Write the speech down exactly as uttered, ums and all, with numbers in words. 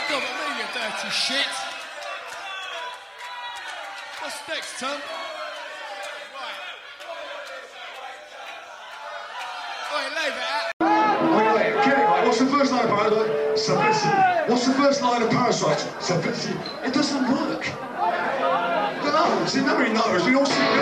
Stop at me, you dirty shit. What's next, Tom? Right. Oi, leave it out. Wait, wait, get it right. What's the first line of Parasite? Subversive. What's the first line of Parasite? Subversive. It doesn't work. No, see, nobody knows. We all see.